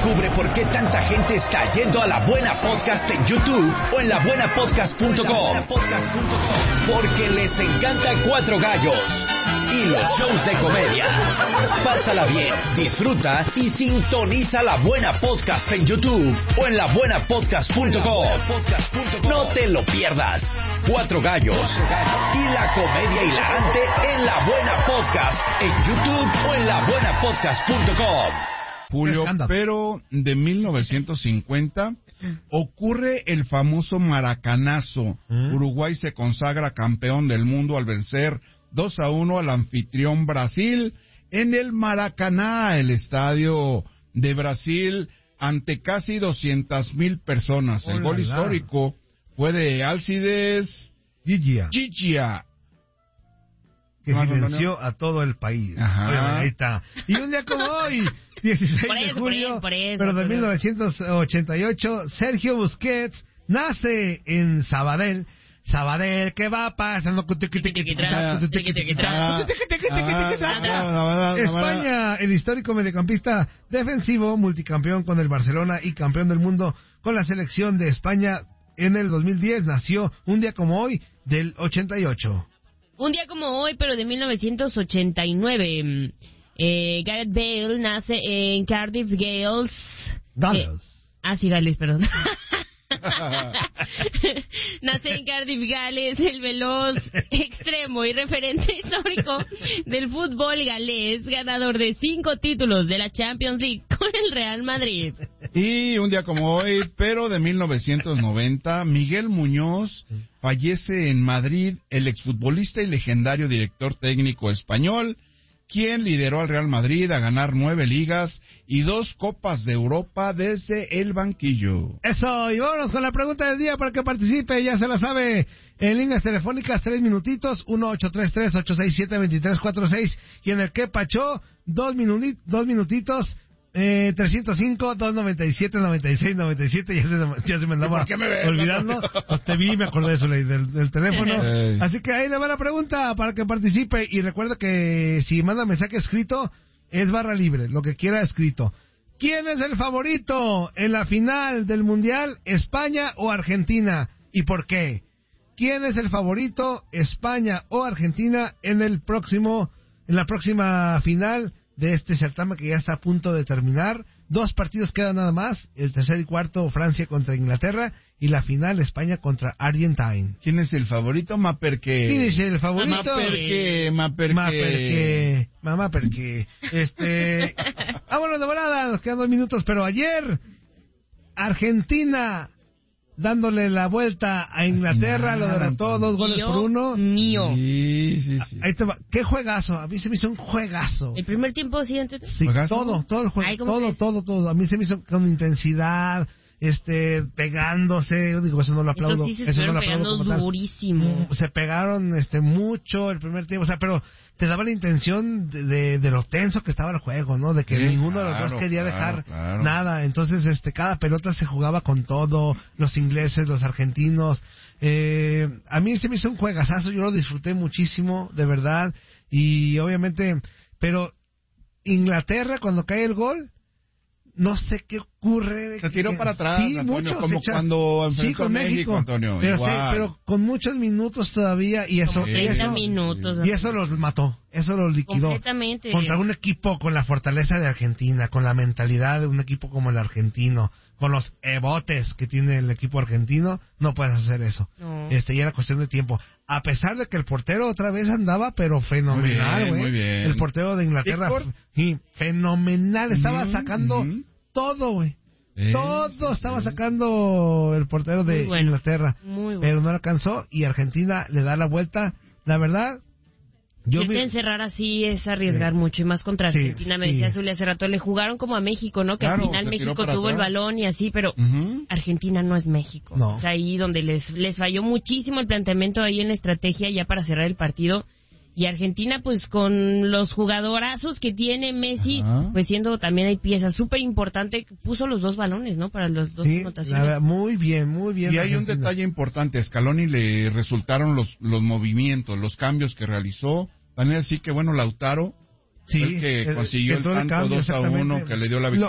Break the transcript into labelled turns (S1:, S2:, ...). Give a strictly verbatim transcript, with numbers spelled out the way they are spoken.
S1: Descubre por qué tanta gente está yendo a La Buena Podcast en YouTube o en la buena podcast punto com. Porque les encanta Cuatro Gallos y los shows de comedia. Pásala bien, disfruta y sintoniza La Buena Podcast en YouTube o en la buena podcast punto com. No te lo pierdas. Cuatro Gallos y la comedia hilarante en La Buena Podcast en YouTube o en la buena podcast punto com.
S2: Julio, pero de mil novecientos cincuenta ocurre el famoso maracanazo. ¿Mm? Uruguay se consagra campeón del mundo al vencer dos a uno al anfitrión Brasil en el Maracaná, el estadio de Brasil, ante casi doscientas mil personas. El gol histórico fue de Alcides
S3: Gigia,
S2: Gigia
S3: que no, silenció no, no, no. a todo el país.
S2: Ajá.
S3: Ahí está. Y un día como hoy, dieciséis
S4: por eso,
S3: de julio,
S4: por eso, por eso,
S3: pero de
S4: por
S3: mil novecientos ochenta y ocho, Sergio Busquets nace en Sabadell. Sabadell, ¿qué va pasando? España, el histórico mediocampista defensivo, multicampeón con el Barcelona y campeón del mundo con la selección de España en el dos mil diez, nació un día como hoy del ochenta y ocho.
S4: Un día como hoy, pero de mil novecientos ochenta y nueve, eh, Gareth Bale nace en Cardiff, Gales.
S3: Gales.
S4: Eh, ah, sí, Gales, perdón. Nace en Cardiff, Gales, el veloz extremo y referente histórico del fútbol galés, ganador de cinco títulos de la Champions League con el Real Madrid.
S2: Y un día como hoy, pero de mil novecientos noventa, Miguel Muñoz fallece en Madrid, el exfutbolista y legendario director técnico español, quien lideró al Real Madrid a ganar nueve ligas y dos Copas de Europa desde el banquillo.
S3: Eso, y vámonos con la pregunta del día para que participe, ya se la sabe, en líneas telefónicas, tres minutitos, uno ocho tres tres, ocho seis siete, dos tres cuatro seis, y en el que pachó, dos, minut, dos minutitos, eh, trescientos cinco, doscientos noventa y siete, noventa y seis, noventa y siete, ya se, ya se me andaba me olvidando, te vi y me acordé de eso del, del teléfono, hey. Así que ahí le va la pregunta para que participe, y recuerda que si manda mensaje escrito, es barra libre, lo que quiera escrito. ¿Quién es el favorito en la final del Mundial, España o Argentina? ¿Y por qué? ¿Quién es el favorito, España o Argentina, en el próximo, en la próxima final de este certamen que ya está a punto de terminar? Dos partidos quedan nada más, el tercer y cuarto, Francia contra Inglaterra, y la final, España contra Argentina.
S2: ¿Quién es el favorito? Ma perché.
S3: ¿Quién es el favorito?
S2: Ma perché, ma perché.
S3: Ma perché, mamá perché. Este, vámonos de volada, nos quedan dos minutos, pero ayer, Argentina dándole la vuelta a Inglaterra, lo derrotó dos goles por uno.
S4: Mío.
S2: Sí, sí, sí.
S3: Ahí te va. ¿Qué juegazo? A mí se me hizo un juegazo.
S4: El primer tiempo, sí, antes...
S3: Sí, todo, todo el juego, todo, todo, todo. A mí se me hizo con intensidad, este, pegándose, digo, eso no lo aplaudo.
S4: Eso sí se
S3: eso no lo
S4: pegando durísimo.
S3: Se pegaron, este, mucho el primer tiempo, o sea, pero te daba la intención de, de, de lo tenso que estaba el juego, ¿no? De que sí, ninguno claro, de los dos quería claro, dejar claro. nada. Entonces, este, cada pelota se jugaba con todo, los ingleses, los argentinos. Eh, a mí se me hizo un juegazazo, yo lo disfruté muchísimo, de verdad. Y obviamente, pero Inglaterra, cuando cae el gol, no sé qué ocurre.
S2: Se tiró
S3: que,
S2: para atrás,
S3: sí,
S2: Antonio,
S3: mucho,
S2: como
S3: echa,
S2: cuando enfrentó
S3: sí, con
S2: a México,
S3: México,
S2: Antonio.
S3: Pero,
S2: igual.
S3: sí, pero con muchos minutos todavía, y eso,
S4: Como
S3: y eso,
S4: minutos,
S3: y eso los mató, eso los liquidó.
S4: Completamente.
S3: Contra un equipo con la fortaleza de Argentina, con la mentalidad de un equipo como el argentino, con los ebotes que tiene el equipo argentino, no puedes hacer eso.
S4: No.
S3: Este, ya era cuestión de tiempo. A pesar de que el portero otra vez andaba, pero fenomenal, güey.
S2: Muy bien.
S3: El portero de Inglaterra,
S2: por...
S3: sí, fenomenal. Estaba mm, sacando mm. todo, güey.
S2: Eh,
S3: todo
S2: sí,
S3: estaba
S2: sí.
S3: sacando el portero de
S4: bueno,
S3: Inglaterra.
S4: bueno.
S3: Pero no alcanzó y Argentina le da la vuelta. La verdad,
S4: yo
S3: me...
S4: encerrar así es arriesgar sí. mucho, y más contra Argentina. Sí, me decía sí. Zulia hace rato, le jugaron como a México, ¿no? Que claro, al final México tuvo atrás. el balón y así, pero uh-huh. Argentina no es México.
S3: No.
S4: Es ahí donde les, les falló muchísimo el planteamiento ahí en la estrategia ya para cerrar el partido. Y Argentina, pues con los jugadorazos que tiene Messi, ajá. pues siendo también hay piezas súper importante, puso los dos balones, ¿no? Para los dos
S3: sí,
S4: anotaciones.
S3: La, muy bien, muy bien.
S2: Y hay Argentina. un detalle importante, a Scaloni le resultaron los, los movimientos, los cambios que realizó. También así que, bueno, Lautaro, sí, el que consiguió el, el tanto dos a uno que le dio la victoria.